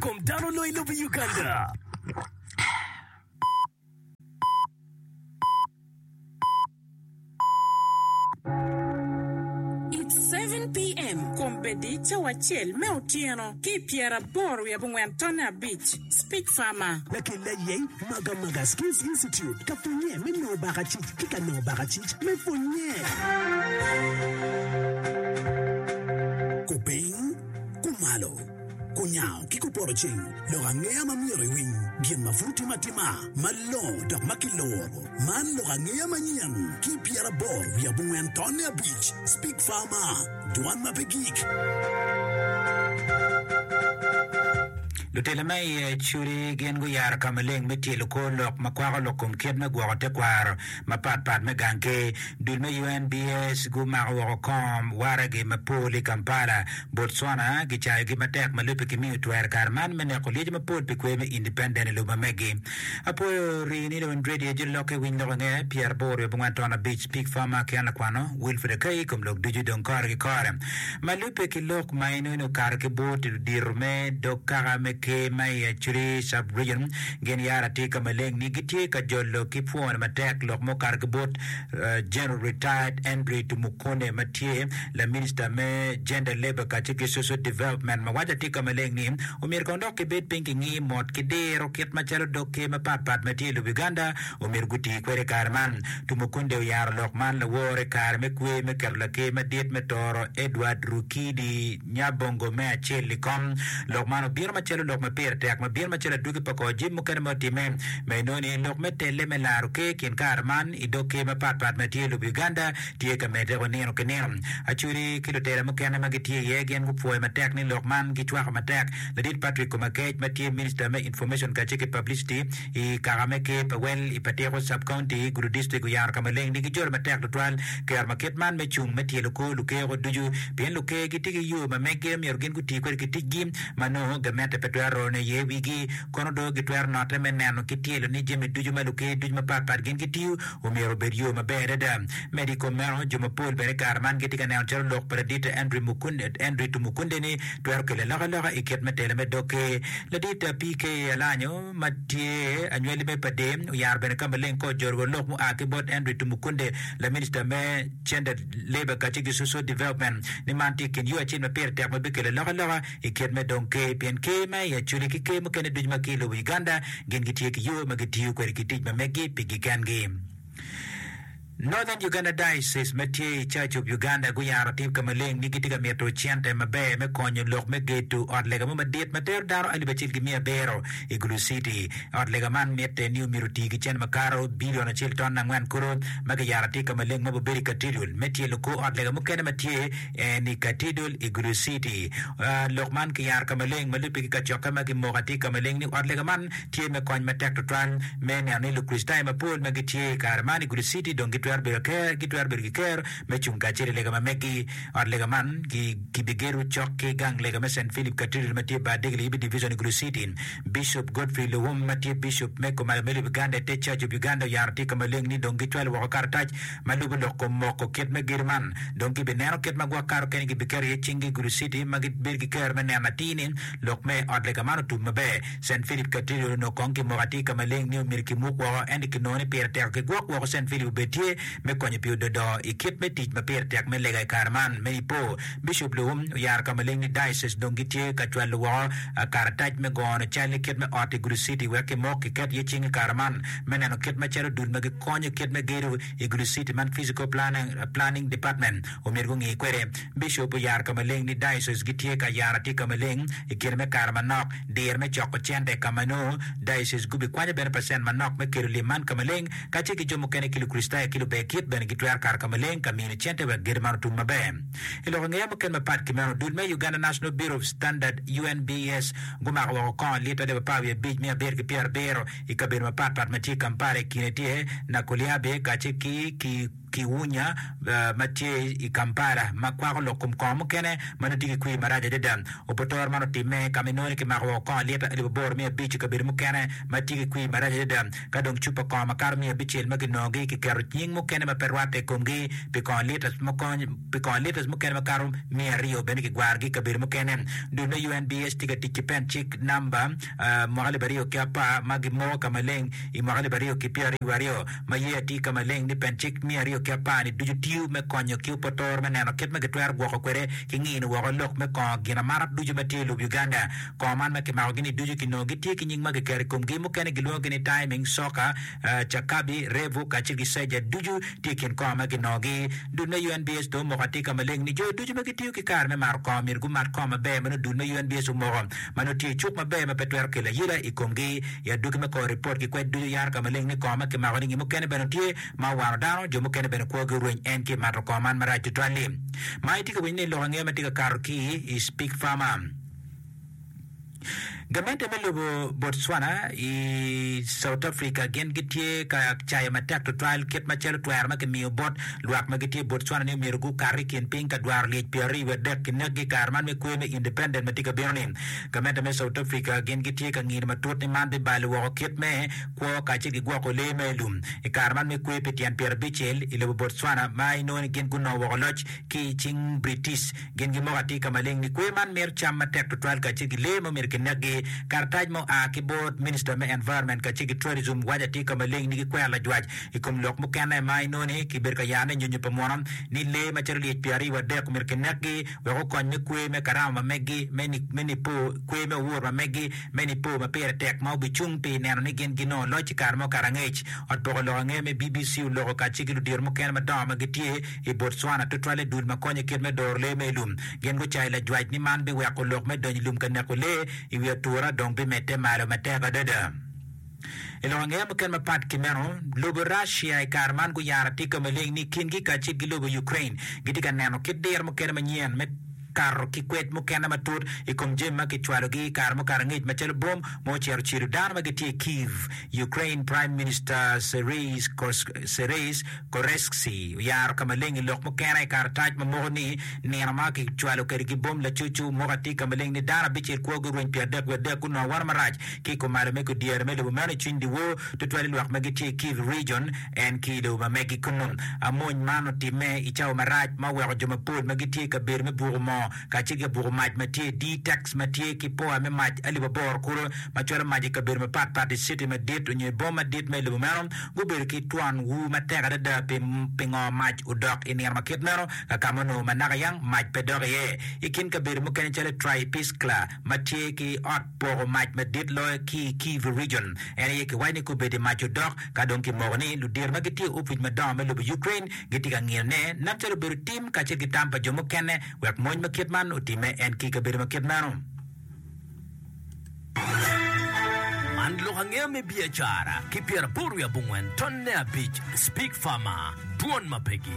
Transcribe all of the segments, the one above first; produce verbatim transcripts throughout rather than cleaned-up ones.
Komdano Loilobi Uganda. seven p.m. Kompedicha wachel me otieno ki Piera Bor ya Bungwantona Beach. Speak Farmer. Lakini ye maga maga Skills Institute kafunye me no bagachich kika no bagachich me funye. Kuping kumalo. Kunyao kikuporoching lo angea mamiri wing gin mafuti matima malo dok makiloro man lo angea manyan ki Piera Bor ya Bungwantona Beach. Speak Farmer Duan Mapegik. Lutele mai churi gen gu yar kameleng meti loko lok makwa lokum ket me gwa te kwar mapat pat me ganke dul me U N B S gu ma wo kom warage me poli Kampala Botswana gi chai gi matek malupe ki mi twer karman me ne ko leje me pol pe kwe me independent lo mamegi apo ri ni lo ndredi je loke window nge Piera Bor yo Bungwantona Beach Speak Farmer kana kwano Wilfred Kai kom lok duju don kar gi kar malupe ki lok mai no kar ke bot dirme do kara me ke mai churi sub region gen yara tika maleng ni giti ka jollo ki phone matek lok mo kar gbot general retired Andre Tumukunde Matie la minister me gender labor ka chiki social development ma waja tika maleng ni umir kondo ke bet pinki ngi mot ke de roket ma chalo doke ma pat pat Matie lu Uganda umir guti kwere karman Tumukunde yar lok man la wore kar me kwe me kerla ke ma det me toro Edward Rukidi nyabongo me cheli kom lok man bir ma chalo lok ma per tek ma bir ma chela dugi pako jim mo kan mo time me no ni lok me tele me laru ke kin karman idoke ma pat pat ma tie lu Uganda tie ka me te woni no kenem achuri kilo tele mo kan ma gitie ye gen gu foi ma tek ni lok man gi twa ma tek le dit Patrick ko ma ke ma tie minister me information ka cheke publicity i karame ke pa wel i patero sub county guru district yar ka maleng ni gi jor ma tek twal ke ma ket man me chung me tie lu ko lu ke ro duju bien lu ke gi tigi yu ma me ke mi orgen gu ti ko gi tigi ma no ga mete petro ne ye wigi kono do gitwer note men nano kitielo ni jemi duju maluke duju ma pat pat gen kitiu o mero berio ma bere da medico mero juma pol bere karman gitika ne onter lok predita Andre Mukunde Andre Tumukunde ni twer ke la la iket metele me doke la dita pike alanyo matie anyweli me padem yar ben kamelen ko jorgo lok mu akibot Andre Tumukunde la minister me gender labor ka chigi social development ni manti ken yu achin me per tek me bikele la la iket me donke P N K mai ya chuli ki ke mo kene duj makilo Uganda gen gitie ki yo magitiyo kwere kitij ma megi pigi kan game Northern Uganda Diocese Matie Church of Uganda guyaro tip kamaleng ni gitiga meto chiante mabe me konyo lok me getu odlega mo madet mater daro ali bachil gi mia bero iglu city odlega man mete new miruti gi chen makaro billion achil ton nangwan kuro magayara tip kamaleng mo beri katidul metie loko odlega mo kene matie ni katidul iglu city lok man ki yar kamaleng malupi ka choka magi mogati kamaleng ni odlega man tie me konyo matek to tran me ne ani lu kristai mapul magitie karmani iglu city dong gitu berker gitu berker mechung kaciri lega mameki or lega man ki kibigeru chokke gang lega Saint Philip Cathedral Matie Badegli ibi division Igulu City Bishop Godfrey Lewum Matie Bishop Meko Malmeli Uganda te Church of Uganda yarti kamaleng ni dongi twelve wakar taj malugo loko moko ket megirman dongi benero ket magwa karo ken ki biker ye chingi Igulu City magit birgi ker mene amatini lokme or lega manu tu mabe Saint Philip Cathedral no konki mogati kamaleng ni mirki mukwa endi kinoni per ter ke gwa kwa Saint Philip betie me konye pio dodo ikip me tij ma per tek me lega karman me po Bishop Lewum yar kamaleng ni diocese dongitie ka twal wo kar taj me gon chali ket me ot Igulu City weke mok ket ye chingi karman meneno ket ma chero dun me konye ket me geru Igulu City man physical planning planning department o mergo ngi kwere Bishop yar kamaleng ni diocese gitie ka yar ti kamaleng ikir me karman nok der me choko chende kamano diocese gubi kwanye ben percent manok me kiru liman kamaleng ka chiki jomo kene kilo krista kilo bekit ben gitwer kar kamaleng kamini chente we girman tu mabe ilo ngem ken mapat kimano dul me Uganda National Bureau of Standard U N B S guma ko kon lito de pawe bij me ber ki Pierre Bero ikabir mapat pat machi kampare kinetie na koliabe ka chiki ki Kiwunya Matie I Kampala Makwa lo kum kom kene manati Kui Maraja de Dam Opotor Manoti me Kaminoni ki Maro Kon Leta Libor me Beach Kabir Mukene Mati Kui Maraja de Dam Kadong Chupa Kom Makarmi Bichil Maginogi ki Karuting Mukene Perwate Kumgi Picon Letas Mukon Picon Letas Mukene Makarum me Rio Beniki Gwargi Kabir Mukene do no U N B S tiga tikipen chik number Mohale Bario Kiapa Magimo Kamaleng I Mohale Bario Kipiari Wario Maye Ti Kamaleng ni Penchik mi Rio Kiapa ni Duju Tiu me konyo kiu potor meneno ket me getwer gwoko kwere kingi ni wako lok me kon gina marat duju matilu Uganda koman me kimao gini duju kino giti kinying magi keri kumgi mukene giluo gini timing soka chakabi revu kachigi seja duju tikin koma ginogi duna U N B S do mokati Kamaleng ni jo duju me gitiu kikar me mar kom mirgu mar koma be manu duna U N B S umogo manu ti chuk ma be me petwer kila yira ikumgi ya duki me ko report ki kwe duju yar Kamaleng ni koma kimao gini mukene benu tie ma wano dano jo mukene benu kwa guruen enki matro koman mara tutwali mai tika wini lo nge matika karuki I Speak Farmer Gamente melubo Botswana I South Africa gen gitie ka chaya matak to trial ket machelo twar ma ke miyo bot luak ma gitie Botswana ni mirgu kari ken ping ka dwar lech piari we dek nagi karman me kwe me independent matika birni Gamente me South Africa gen gitie ka ngir matut ni mande balu wo ket me ko ka chigi gwa ko le melum e karman me kwe petian pier bichel ile Botswana mai no gen kuno wo loch ki ching British gen gi mogati Kamaleng ni kwe man mer cham matak to trial ka chigi le mo mer kenagi kartaj mo a keyboard minister me environment ka chigi tourism wajati Kamaleng ni kwela jwaj ikum lok mo kana mai no ni kiber ka yana nyunyu pamonam ni le ma charli piari wa de kumer kenaki we ko kon ni kwe me karama megi meni meni po kwe me wor ma megi meni po ma pere tek ma bi chung pe ne ni gen gino lo chi karmo karangech ot to lo nge me B B C lo ka chigi dir mo kana ma da ma gitie e Botswana to twale dul ma konye ket me dor le me lum gen go chai la jwaj ni man be we ko lok me don lum kana ko le I we tura dong bi mete malo mete ka dada Ilonge mken mapat kimeno lobo Russia I karman go yara tika Kamaleng ni kingi ka chigi lobo Ukraine gitika nano kider mken manyen met karo kikwet mukena matur ikum jema kichwalogi karmo karangit machelo bom mo chero chiru dan magiti Kiev Ukraine Prime Minister Serhiy Serhiy Koreski yar Kamaleng lok mukena kartaj mamoni ni nama kichwalo kerigi bom la chuchu mogati Kamaleng ni dara bichir ko gurwen piadak wede kuno war maraj ki ko mare me ko dier me lo mane chindi wo to twali lok magiti Kiev region en ki lo magi kuno amon mano time ichao maraj ma wa joma pod magiti ka ber me burmo ka chige burmaj matie detax matie ki po ame maj ali babor kuro machora maji ka ber me pat pat city me det onye boma det me lo marom go ber ki twan wu matega da da pingo maj udok in yer market mero ka kamono managa yang maj pedore ye ikin ka ber mo kan chale try piskla matie ki ot po maj me det lo ki Kiev region ene ye ki wani ko bede maj udok ka don ki mogni lu der magiti upit me da me lo Ukraine giti ka ngirne napchalo ber team ka chige tampa jomo kene wek moñ makitman utime en ki ka ber makitmano Mandlo hangea me biashara kipiara boru ya bungwen tonne a beach Speak Farmer duon mapegi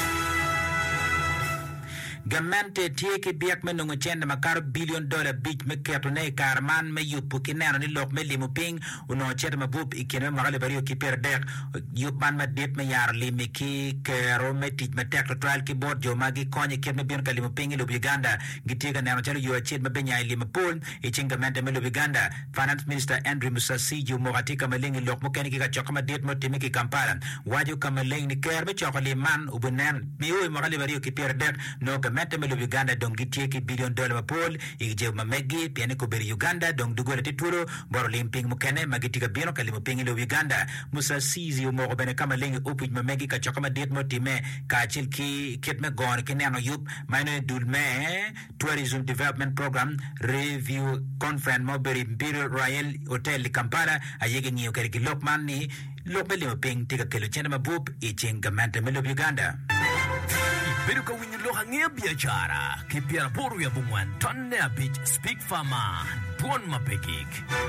Gamente tieke biak me nungu chende makaro billion dollar beach me keto ne karman me yupu kinano ni lok me limu ping uno chete mabup ikine me magale bario ki per dek yup man ma dip me yar limi ki kero me tij me tek to trial ki board jo magi konye ket me bion ka limu ping ilu Uganda gitiga nano chalo yu achet me benya limu pool ichinga mente me lu Uganda Finance Minister Andrew Musasi yu mogati Kamaleng lok mo keni ki ka chokama dit mo timi ki Kampala waju Kamaleng ni ker me chokali man ubunen miyo magale bario ki per dek no mete me Uganda dong gitie ki billion dollar pol ije mamegi piane ko beri Uganda dong dugole tituro boro limping mukene magitika bino kalimo pingi lo Uganda Musa Sizi mo ko bene Kamaleng opij mamegi ka chokama det mo time ka chil ki ket me gon ki nano yup mine dulme tourism development program review conference mo beri Imperial Royal Hotel Kampala ayege ngiyo kere ki lokman ni lokme limo ping tika kelo chene mabup ichinga mente me lo Uganda Pero ka winyo lo hangea biashara kipiara boru ya bungwan tonne a beach Speak Farmer duon mapegik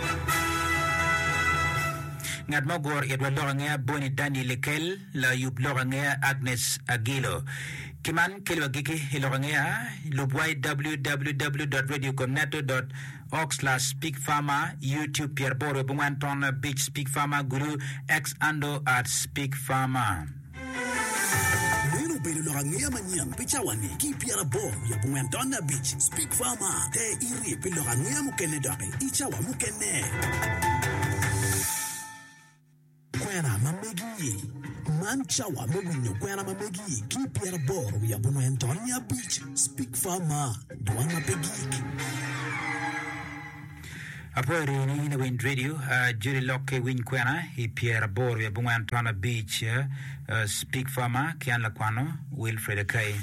Ngad mogor edwa lo hangea boni Dani Lekel la yup lo hangea Agnes Agilo Kiman kelwa giki lo hangea lubwai w w w dot radio comnato dot org slash Speak Farmer YouTube Pierre Boru bungwan tonne beach Speak Farmer guru ex ando at Speak Farmer bere lo ngea manyang pichawane ki piara bo ya bungwen tona beach speak farmer te iri pilo ngea mukene dake ichawa mukene kwena mamegi man chawa mewinyo kwena mamegi ki piara bo ya bungwen tona beach speak farmer duana pegik Apoi ni na Wind Radio, uh, Jury Locke Win Quena, i Pierre Bor, ya Bunga Antwana Beach, uh, Speak Farmer, Kian Laquano, Wilfred Kay.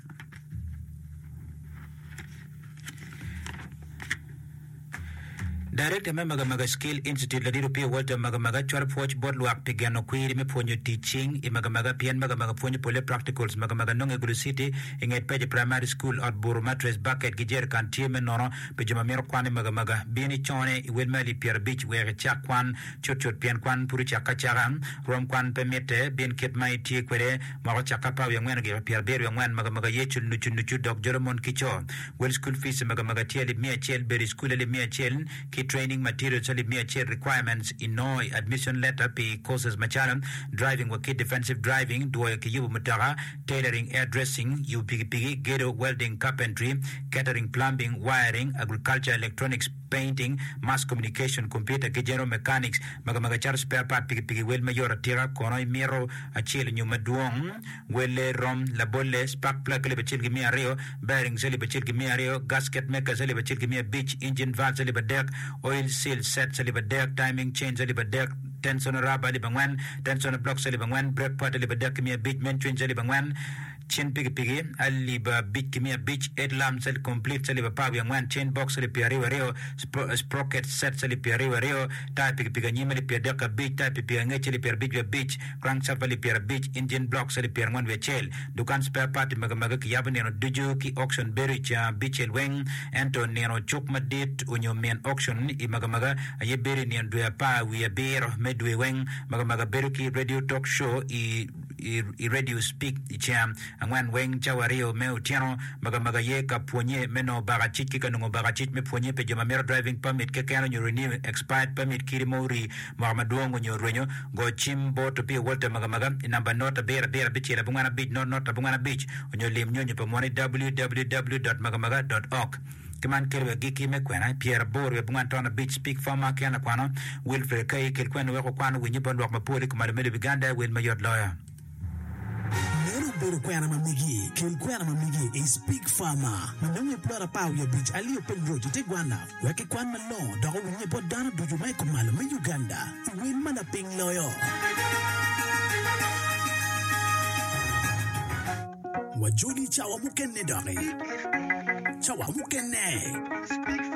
Director Maga Maga Skill Institute la Diro Pia Walter Maga Maga Chwarp Watch Board Luak Pigano Quiri Me Ponyo Teaching I Maga Maga Pian Maga Maga Ponyo Pole Practicals Maga Maga Nonge Guru City Inget Peje Primary School at Buru Matres Bucket Gijer Kantie Menono Pejama Mero Kwane Maga Maga Bini Chone Wilmeli Pierre Beach Where Chak Kwan Chot Chot Pian Kwan Puri Chakacharam Rom Kwan Pemete Bien Kit Mai Tie Kwere Maga Chakapa Yang Wen Pierre Beru Yang Wen Maga Maga Yechul Nuchu Nuchu Dok Joromon Kicho Well School Fees Maga Maga Tia Mia Chel Berry School Mia Chel Kit Training materials sali mia chair requirements in no admission letter p courses macharan driving wakit defensive driving do kiyu mutara tailoring hairdressing upg ghetto welding carpentry catering plumbing wiring agriculture electronics painting mass communication computer general mechanics maga maga char spare part pigi pigi wel mayor tira kono miro achil nyuma duong wele rom la bolle spark plug le bechil gi mia rio bearing sali bechil gi mia rio gasket maker sali bechil gi mia beach engine valve sali bedek oil seal set sali bedek timing chain sali bedek tension rubber li bangwan tension block sali bangwan brake part li bedek mia beach main chain sali bangwan chain pigi pigi ali ba beach gi mia beach head lamp sali complete sali ba pa bangwan chain box sali piari rio sprocket set sali piari rio type pigi pigi nyima li piari ka beach type pigi ngche li piari beach beach crankshaft li piari beach engine block sali piari ngwan vechel dukan spare part maga maga ki yabne no duju ki auction berry cha beach wing anton no chukma dit unyo men auction I maga maga ye berry ni ndo ya pa we bear medwe wing maga maga berry ki radio talk show I I, I radio speak cha angwan wing chawario meu tiano maga maga ye ka ponye meno bagachit ki kanungo bagachit me ponye pe jama mer driving permit ke kana nyo renew expired permit kiri mori mamadongo nyo renyo go chimbo to be Walter maga maga number not bear bear beach la bungana beach not not bungana beach onyo lim nyo pa moni w w w dot magamaga dot org Kiman kelwe giki me kwena Pierre Bor we bunga tona beach speak farmer kiana kwano Wilfred Kay kel kwena weko kwano winyi bon wak mapuri kumare mele biganda wil mayot lawyer Nero bero kwena mamigi kel kwena mamigi a speak farmer manonge plora pau ya beach aliyo pelroji te gwana weke kwana lo dago winyi bon dana dojo mai kumalo me Uganda wil mana ping loyo Wajudi chawa mukene dare Chawa mukene